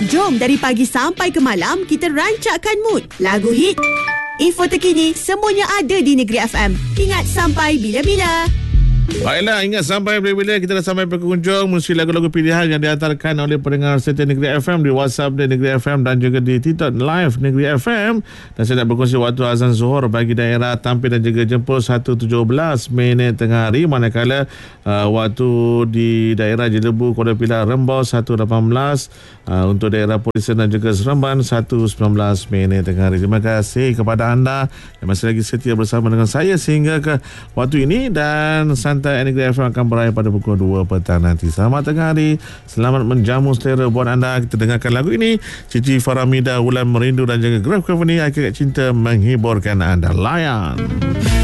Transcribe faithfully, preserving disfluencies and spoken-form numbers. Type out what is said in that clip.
Jom dari pagi sampai ke malam kita rancakkan mood. Lagu hit, info terkini, semuanya ada di Negeri F M. Ingat sampai bila-bila. Baiklah, ingat sampai bila-bila kita dah sampai penghujung. Mesti lagu-lagu pilihan yang dihantarkan oleh pendengar setia Negeri F M di WhatsApp di Negeri F M dan juga di TikTok Live Negeri F M. Dan saya nak berkongsi waktu azan Zuhur bagi daerah Tampil dan juga Jempol satu tujuh belas minit tengah hari, manakala uh, waktu di daerah Jelebu, Kuala Pilar, Rembau satu lapan belas, uh, untuk daerah Polisi dan juga Seremban satu sembilan belas minit tengah hari. Terima kasih kepada anda yang masih lagi setia bersama dengan saya sehingga ke waktu ini, dan Santai Negeri F M akan berakhir pada pukul dua petang nanti. Selamat tengah hari, selamat menjamu selera buat anda. Kita dengarkan lagu ini, Cici Faramida, Wulan Merindu dan juga Grab Company, Hakikat Cinta menghiburkan anda. Layan.